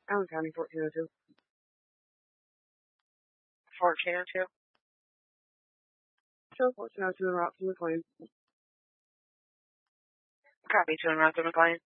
Allen County, 1402. 1402. Show 1402 en route to McLean. Copy, 2 en route to McLean.